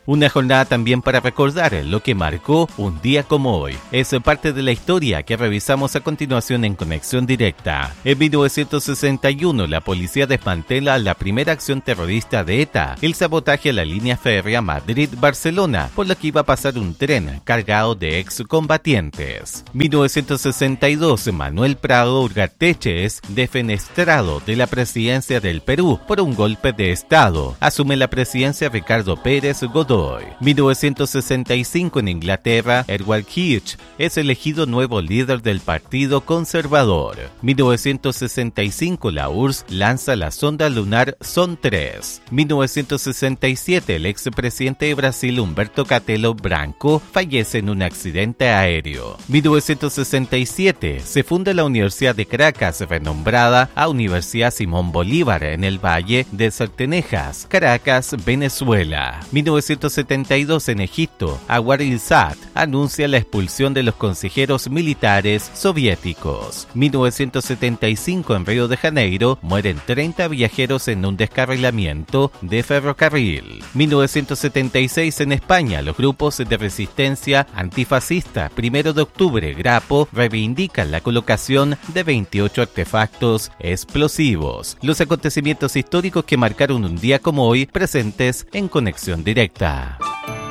Una jornada también para recordar lo que marcó un día como hoy. Es parte de la historia que revisamos a continuación en Conexión Directa. En 1961, la policía desmantela la primera acción terrorista de ETA, el sabotaje a la línea férrea Madrid-Barcelona, por la que iba a pasar un tren cargado de excombatientes. 1962, Manuel Prado Ugarteche es defenestrado de la presidencia del Perú por un golpe de Estado. Asume la presidencia Ricardo Pérez Godoy. 1965, en Inglaterra, Edward Heath es elegido nuevo líder del Partido Conservador. 1965, la URSS lanza la sonda lunar Son 3. 1967, el expresidente de Brasil, Humberto Catelo Branco, fallece en un accidente aéreo. 1967, se funda la Universidad de Caracas, renombrada a Universidad Simón Bolívar, en el Valle de Certenejas, Caracas, Venezuela. 1972, en Egipto, Anwar el-Sadat anuncia la expulsión de los consejeros militares soviéticos. 1975, en Río de Janeiro, mueren 30 viajeros en un descarrilamiento de ferrocarril. 1976, en España, los grupos de resistencia antifascista 1 de octubre, Grapo, reivindican la colocación de 28 artefactos explosivos. Los acontecimientos históricos que marcaron un día como hoy, presentes en Conexión Directa.